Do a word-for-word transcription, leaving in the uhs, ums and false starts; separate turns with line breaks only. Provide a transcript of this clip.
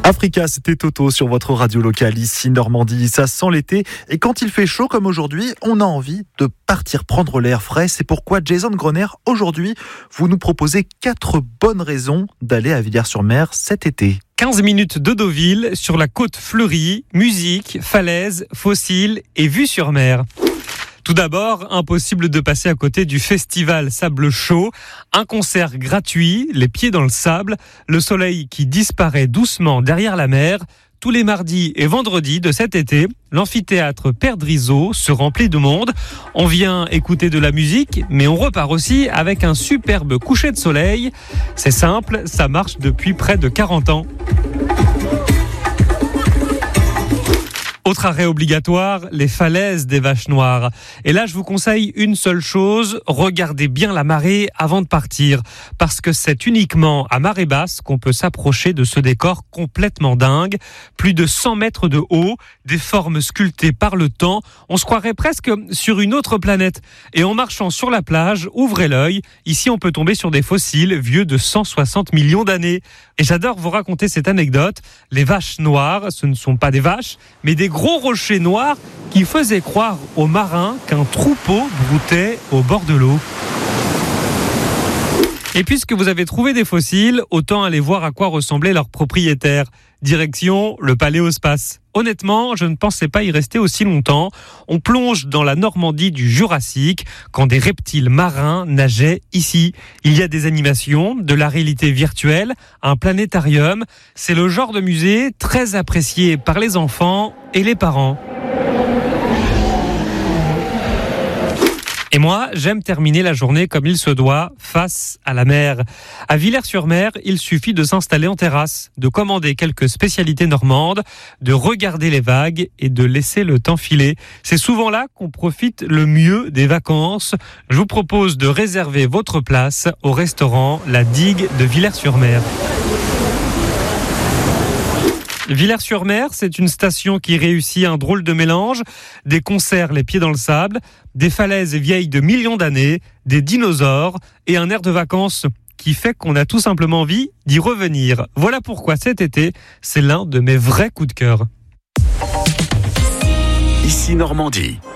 Africa, c'était Toto sur votre radio locale ici Normandie. Ça sent l'été et quand il fait chaud comme aujourd'hui, on a envie de partir prendre l'air frais. C'est pourquoi Jason Groner, aujourd'hui, vous nous proposez quatre bonnes raisons d'aller à Villers-sur-Mer cet été.
quinze minutes de Deauville sur la côte fleurie, musique, falaises, fossiles et vue sur mer. Tout d'abord, impossible de passer à côté du festival Sable Chaud, un concert gratuit, les pieds dans le sable, le soleil qui disparaît doucement derrière la mer. Tous les mardis et vendredis de cet été, l'amphithéâtre Perdriso se remplit de monde. On vient écouter de la musique, mais on repart aussi avec un superbe coucher de soleil. C'est simple, ça marche depuis près de quarante ans. Autre arrêt obligatoire, les falaises des Vaches Noires. Et là, je vous conseille une seule chose, regardez bien la marée avant de partir. Parce que c'est uniquement à marée basse qu'on peut s'approcher de ce décor complètement dingue. Plus de cent mètres de haut, des formes sculptées par le temps. On se croirait presque sur une autre planète. Et en marchant sur la plage, ouvrez l'œil. Ici, on peut tomber sur des fossiles vieux de cent soixante millions d'années. Et j'adore vous raconter cette anecdote. Les Vaches Noires, ce ne sont pas des vaches, mais des gros rochers noirs qui faisaient croire aux marins qu'un troupeau broutait au bord de l'eau. Et puisque vous avez trouvé des fossiles, autant aller voir à quoi ressemblaient leurs propriétaires. Direction le Paléospace. Honnêtement, je ne pensais pas y rester aussi longtemps. On plonge dans la Normandie du Jurassique, quand des reptiles marins nageaient ici. Il y a des animations, de la réalité virtuelle, un planétarium. C'est le genre de musée très apprécié par les enfants et les parents. Et moi, j'aime terminer la journée comme il se doit, face à la mer. À Villers-sur-Mer, il suffit de s'installer en terrasse, de commander quelques spécialités normandes, de regarder les vagues et de laisser le temps filer. C'est souvent là qu'on profite le mieux des vacances. Je vous propose de réserver votre place au restaurant La Digue de Villers-sur-Mer. Villers-sur-Mer, c'est une station qui réussit un drôle de mélange, des concerts les pieds dans le sable, des falaises vieilles de millions d'années, des dinosaures et un air de vacances qui fait qu'on a tout simplement envie d'y revenir. Voilà pourquoi cet été, c'est l'un de mes vrais coups de cœur.
Ici Normandie.